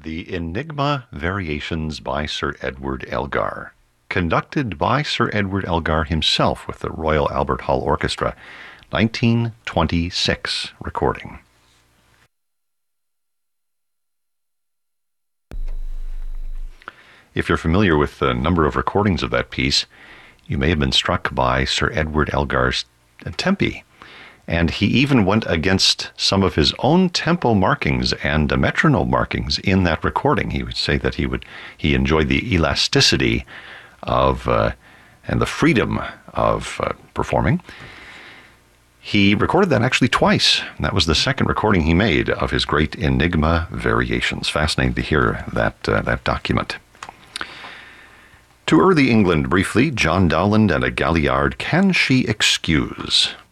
The Enigma Variations by Sir Edward Elgar, conducted by Sir Edward Elgar himself with the Royal Albert Hall Orchestra, 1926 recording. If you're familiar with the number of recordings of that piece, you may have been struck by Sir Edward Elgar's tempi. And he even went against some of his own tempo markings and metronome markings in that recording. He would say that he enjoyed the elasticity of and the freedom of performing. He recorded that actually twice. That was the second recording he made of his great Enigma Variations. Fascinating to hear that document. To early England briefly, John Dowland and a Galliard, Can She Excuse?